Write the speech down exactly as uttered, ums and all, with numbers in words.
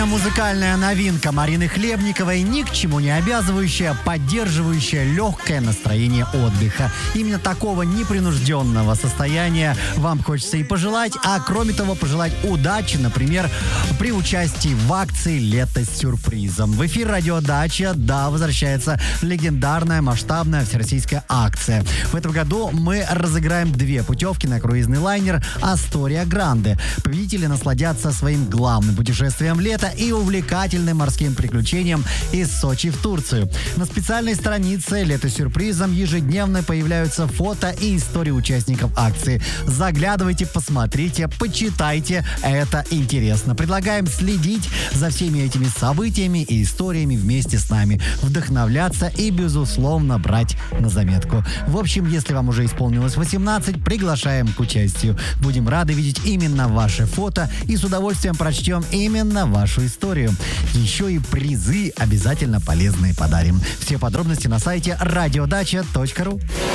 Музыкальная новинка Марины Хлебниковой, ни к чему не обязывающая, поддерживающая легкое настроение отдыха. Именно такого непринужденного состояния вам хочется и пожелать, а кроме того пожелать удачи, например, при участии в акции «Лето с сюрпризом». В эфир радио «Дача», да, возвращается легендарная масштабная всероссийская акция. В этом году мы разыграем две путевки на круизный лайнер «Астория Гранде». Победители насладятся своим главным путешествием в лето и увлекательным морским приключением из Сочи в Турцию. На специальной странице «Лето с сюрпризом» ежедневно появляются фото и истории участников акции. Заглядывайте, посмотрите, почитайте, это интересно. Предлагаем следить за всеми этими событиями и историями вместе с нами, вдохновляться и, безусловно, брать на заметку. В общем, если вам уже исполнилось восемнадцать, приглашаем к участию. Будем рады видеть именно ваши фото и с удовольствием прочтем именно вашу историю. Еще и призы обязательно полезные подарим. Все подробности на сайте радиодача точка ру.